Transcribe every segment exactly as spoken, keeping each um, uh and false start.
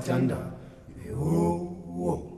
bathanda yo.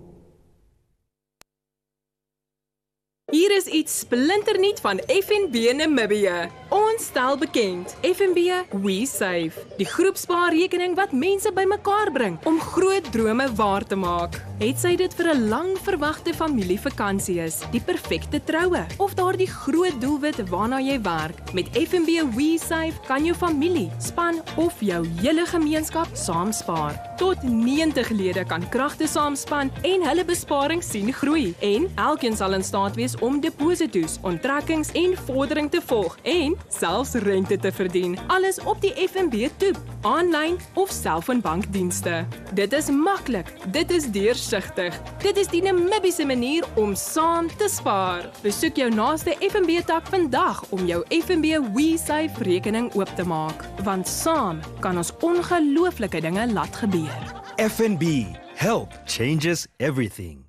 Hier is iets splinternuut van F N B Namibië. Ons stel bekend, F N B WeSave, die groepspaarrekening wat mense bymekaar bring om groot drome waar te maak. Het sy dit vir 'n lang verwagte familievakansie is, die perfekte troue, of daardie groot doelwit waarna jy werk. Met F N B WeSave kan jou familie, span of jou hele gemeenskap saam spaar. Tot negentig lede kan kragte saamspan en hulle besparing sien groei. En elkeen sal in staat wees om deposito's, onttrekkings en vordering te volg en selfs rente te verdien. Alles op die F N B toep, aanlyn of selfoonbankdienste. Dit is maklik, dit is deursigtig. Dit is die Namibiese manier om saam te spaar. Besoek jou naaste F N B tak vandag om jou F N B WeSave rekening oop te maak, want saam kan ons ongelooflike dinge laat gebeur. F N B. Help changes everything.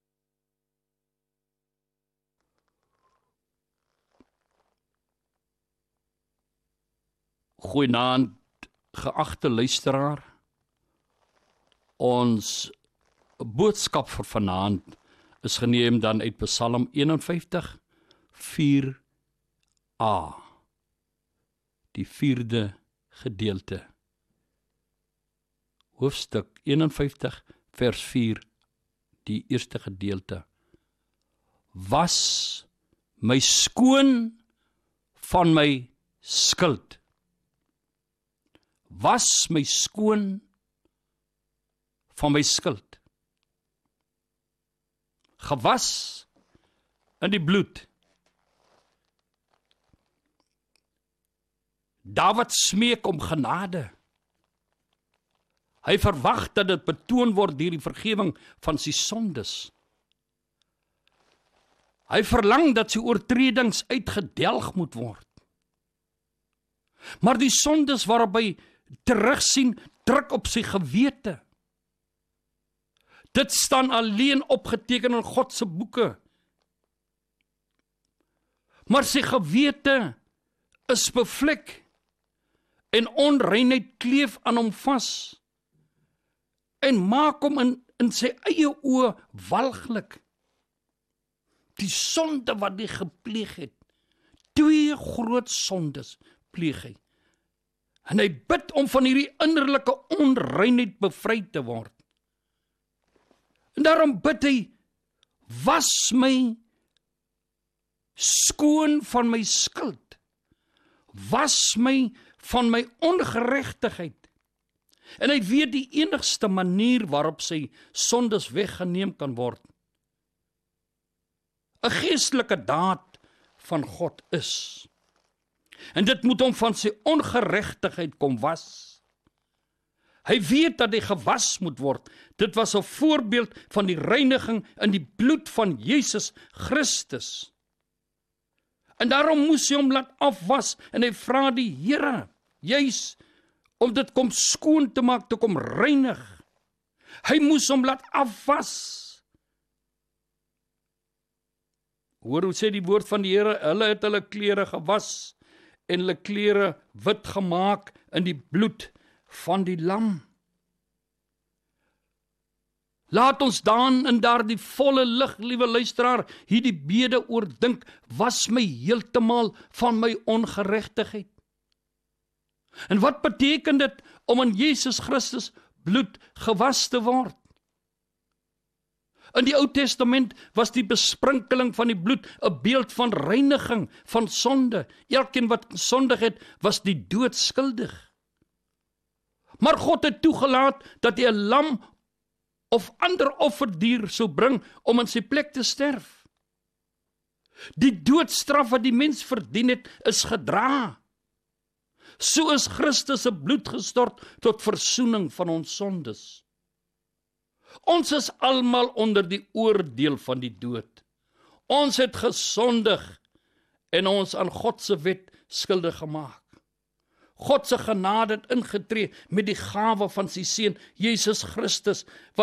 Goeienaand, geagte luisteraar. Ons boodskap vir vanaand is geneem dan uit Psalm eenenvyftig, vier a, die vierde gedeelte. Hoofstuk eenenvyftig, vers vier, die eerste gedeelte. Was my skoon van my skuld. Was my skoon van my skuld. Gewas in die bloed. Dawid smeek om genade. Hy verwag dat dit betoon word deur die vergewing van sy sondes. Hy verlang dat sy oortredings uitgedelg moet word. Maar die sondes waarop hy terugsien, druk op sy gewete. Dit staan alleen opgeteken in God se boeke. Maar sy gewete is bevlek en onreinheid kleef aan hom vas en maak hom in, in sy eie oë walglik. Die sonde wat hy gepleeg het, twee groot sondes pleeg hy. En hy bid om van hierdie innerlike onreinheid bevry te word. En daarom bid hy, was my skoon van my skuld. Was my van my ongeregtigheid. En hy weet die enigste manier waarop sy sondes weggeneem kan word. 'n Geestelike daad van God is. En dit moet hom van sy ongeregtigheid kom was. Hy weet dat hy gewas moet word. Dit was 'n voorbeeld van die reiniging in die bloed van Jesus Christus. En daarom moes hy hom laat afwas en hy vra die Here, juis om dit kom skoon te maak, te kom reinig. Hy moes hom laat afwas. Hoor hoe sê die woord van die Here, hulle het hulle klere gewas en hulle klere wit gemaak in die bloed van die lam. Laat ons dan in daardie volle lig, liewe luisteraar, hierdie bede oordink, was my heeltemal van my ongeregtigheid. En wat beteken dit om in Jesus Christus bloed gewas te word? In die Ou Testament was die besprinkeling van die bloed 'n beeld van reiniging, van sonde. Elkeen wat sondig het, was die dood skuldig. Maar God het toegelaat dat hy 'n lam of ander offerdier sou bring om in sy plek te sterf. Die doodstraf wat die mens verdien het, is gedra. So is Christus se bloed gestort tot versoening van ons sondes. Ons is almal onder die oordeel van die dood. Ons het gesondig en ons aan God se wet skuldig gemaak. God se genade het ingetree met die gawe van sy seun Jesus Christus, wat